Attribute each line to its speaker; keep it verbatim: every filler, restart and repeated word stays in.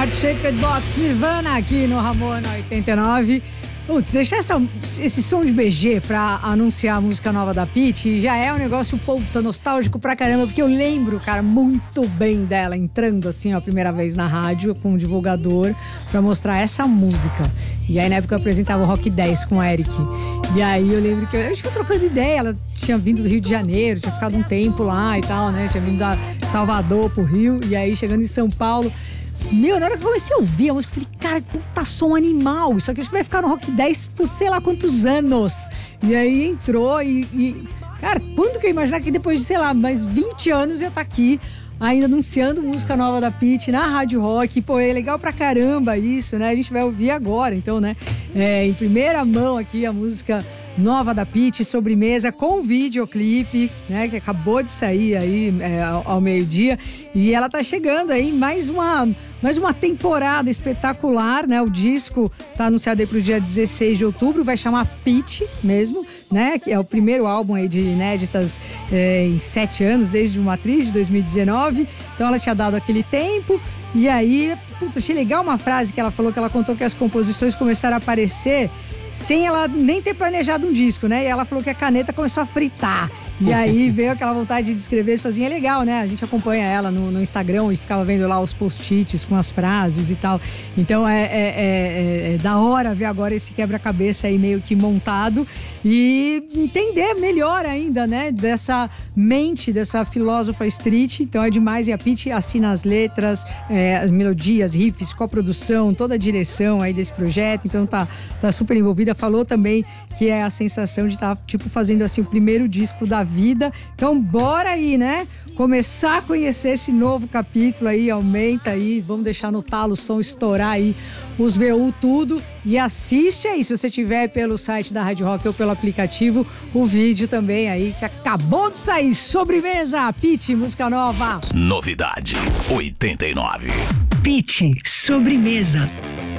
Speaker 1: Heart Shaped Box, Nirvana aqui no Ramona oitenta e nove. Putz, deixar essa, esse som de B G pra anunciar a música nova da Pitty já é um negócio, puta, nostálgico pra caramba, porque eu lembro, cara, muito bem dela entrando assim, ó, a primeira vez na rádio com um divulgador pra mostrar essa música. E aí na época eu apresentava o Rock dez com o Eric. E aí eu lembro que a gente foi trocando ideia, ela tinha vindo do Rio de Janeiro, tinha ficado um tempo lá e tal, né? Tinha vindo da Salvador pro Rio, e aí chegando em São Paulo. Meu, na hora que eu comecei a ouvir a música, eu falei, cara, puta som animal. Isso aqui acho que vai ficar no Rock dez por sei lá quantos anos. E aí entrou e, e cara, quando que eu ia imaginar que depois de, sei lá, mais vinte anos eu ia estar aqui ainda anunciando música nova da Pitty na Rádio Rock. Pô, é legal pra caramba isso, né? A gente vai ouvir agora, então, né? É, em primeira mão aqui a música nova da Pitty, Sobremesa, com videoclipe, né? Que acabou de sair aí é, ao, ao meio-dia. E ela tá chegando aí mais uma, mais uma temporada espetacular, né? O disco tá anunciado aí pro dia dezesseis de outubro, vai chamar Pitty mesmo, né? Que é o primeiro álbum aí de inéditas é, em sete anos, desde o Matriz de dois mil e dezenove. Então ela tinha dado aquele tempo. E aí, puta, achei legal uma frase que ela falou, que ela contou que as composições começaram a aparecer sem ela nem ter planejado um disco, né? E ela falou que a caneta começou a fritar. E aí veio aquela vontade de escrever sozinha. É legal, né? A gente acompanha ela no, no Instagram e ficava vendo lá os post-its com as frases e tal. Então é, é, é, é da hora ver agora esse quebra-cabeça aí meio que montado e entender melhor ainda, né? Dessa mente, dessa filósofa street. Então é demais. E a Pitty assina as letras, é, as melodias, riffs, coprodução, toda a direção aí desse projeto. Então tá, tá super envolvida. Falou também que é a sensação de estar, tá, tipo, fazendo assim o primeiro disco da vida. Então bora aí, né? Começar a conhecer esse novo capítulo aí, aumenta aí, vamos deixar no talo o som, estourar aí os V U tudo e assiste aí, se você tiver pelo site da Rádio Rock ou pelo aplicativo, o vídeo também aí que acabou de sair, Sobremesa, Pitty, música nova.
Speaker 2: Novidade oitenta e nove.
Speaker 3: Pitty, Sobremesa.